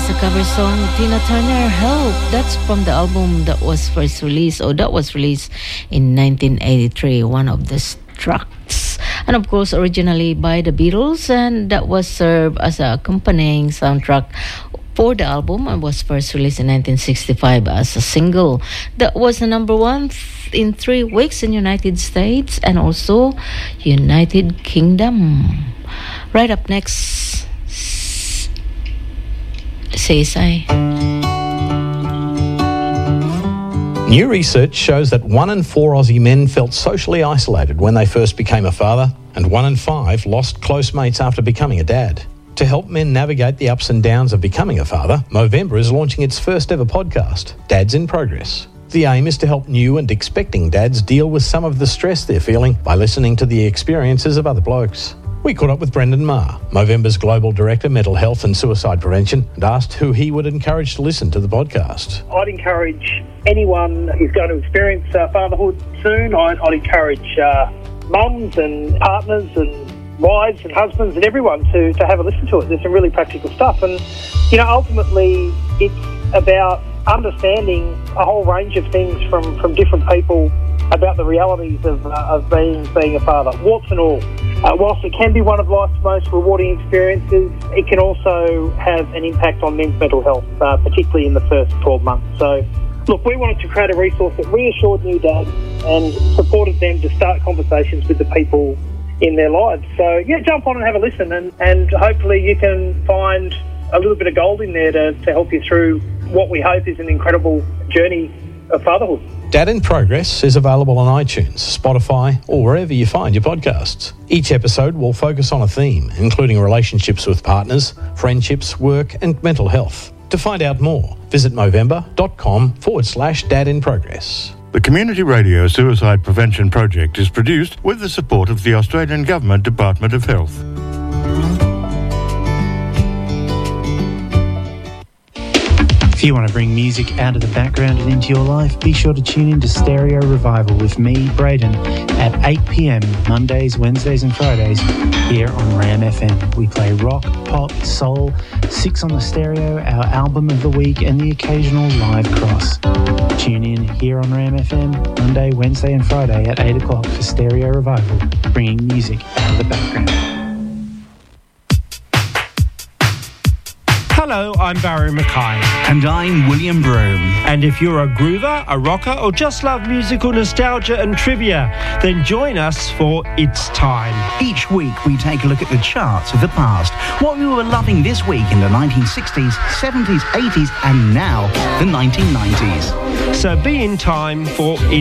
a cover song, Tina Turner, Help. That's from the album that was released in 1983, one of the Struts. And of course, originally by the Beatles, and that was served as a accompanying soundtrack for the album and was first released in 1965 as a single. That was the number one in 3 weeks in United States and also United Kingdom. Right up next, CSI. New research shows that 1 in 4 Aussie men felt socially isolated when they first became a father, and 1 in 5 lost close mates after becoming a dad. To help men navigate the ups and downs of becoming a father, Movember is launching its first ever podcast, Dads in Progress. The aim is to help new and expecting dads deal with some of the stress they're feeling by listening to the experiences of other blokes. We caught up with Brendan Maher, Movember's Global Director, Mental Health and Suicide Prevention, and asked who he would encourage to listen to the podcast. I'd encourage anyone who's going to experience fatherhood soon. I'd encourage mums and partners and wives and husbands and everyone to have a listen to it. There's some really practical stuff. And, ultimately it's about understanding a whole range of things from different people about the realities of being a father, warts and all. Whilst it can be one of life's most rewarding experiences, it can also have an impact on men's mental health, particularly in the first 12 months. So, look, we wanted to create a resource that reassured new dads and supported them to start conversations with the people in their lives. So, yeah, jump on and have a listen, and hopefully you can find a little bit of gold in there to help you through what we hope is an incredible journey of fatherhood. Dad in Progress is available on iTunes, Spotify, or wherever you find your podcasts. Each episode will focus on a theme, including relationships with partners, friendships, work, and mental health. To find out more, visit movember.com/Dad in Progress. The Community Radio Suicide Prevention Project is produced with the support of the Australian Government Department of Health. If you want to bring music out of the background and into your life, be sure to tune in to Stereo Revival with me, Braden, at 8 p.m, Mondays, Wednesdays and Fridays here on Ram FM. We play rock, pop, soul, 6 on the stereo, our album of the week, and the occasional live cross. Tune in here on Ram FM, Monday, Wednesday and Friday at 8 o'clock for Stereo Revival, bringing music out of the background. Hello, I'm Barry Mackay. And I'm William Broome. And if you're a groover, a rocker, or just love musical nostalgia and trivia, then join us for It's Time. Each week we take a look at the charts of the past, what we were loving this week in the 1960s, 70s, 80s, and now the 1990s. So be in time for